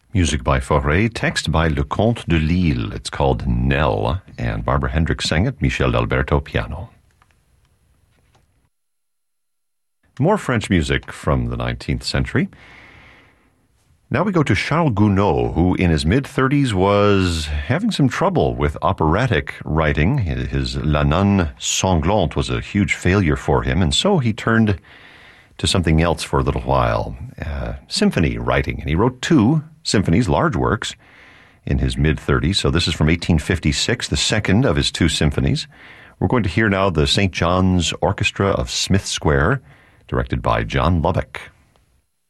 Music by Fauré, text by Leconte de Lisle. It's called Nell, and Barbara Hendricks sang it, Michel D'Alberto piano. More French music from the 19th century. Now we go to Charles Gounod, who in his mid-30s was having some trouble with operatic writing. His La Nonne Sanglante was a huge failure for him, and so he turned to something else for a little while, symphony writing. And he wrote 2 symphonies, large works, in his mid-30s. So this is from 1856, the second of his 2 symphonies. We're going to hear now the St. John's Orchestra of Smith Square, directed by John Lubbock.